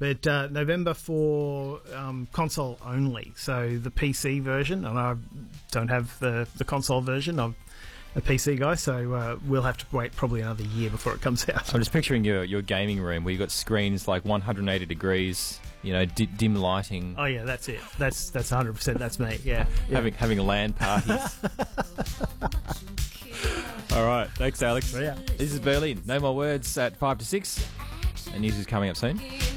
But November for console only. So the PC version, and I don't have the console version. I'm a PC guy, so we'll have to wait probably another year before it comes out. I'm just picturing your gaming room where you've got screens like 180 degrees, dim lighting. Oh yeah, that's it. That's 100%. That's me. Yeah. Having LAN parties. All right, thanks, Alex. Yeah. This is Berlin. No more words at 5 to 6. And news is coming up soon.